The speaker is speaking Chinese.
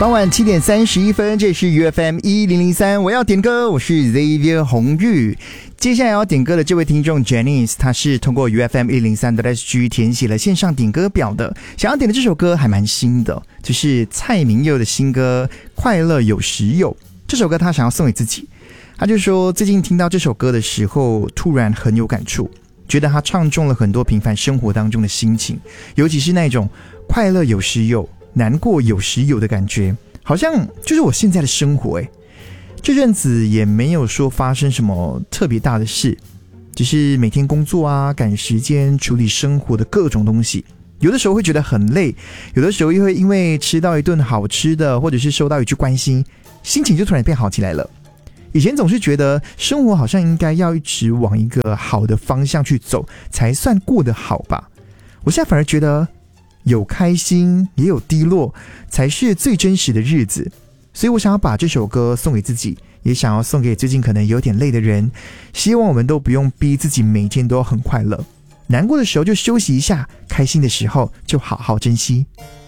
傍晚7点31分，这是 UFM 1003，我要点歌，我是 Xavier 红玉。接下来要点歌的这位听众 Janice， 她是通过 UFM 1003.SG 填写了线上点歌表的，想要点的这首歌还蛮新的，就是蔡明佑的新歌《快乐有时有》。这首歌他想要送给自己，他就说最近听到这首歌的时候，突然很有感触，觉得他唱中了很多平凡生活当中的心情，尤其是那种快乐有时有，难过有时有的感觉，好像就是我现在的生活耶。这阵子也没有说发生什么特别大的事，只是每天工作啊，赶时间处理生活的各种东西，有的时候会觉得很累，有的时候又会因为吃到一顿好吃的，或者是收到一句关心，心情就突然变好起来了。以前总是觉得生活好像应该要一直往一个好的方向去走，才算过得好吧。我现在反而觉得有开心也有低落，才是最真实的日子。所以我想要把这首歌送给自己，也想要送给最近可能有点累的人，希望我们都不用逼自己每天都很快乐，难过的时候就休息一下，开心的时候就好好珍惜。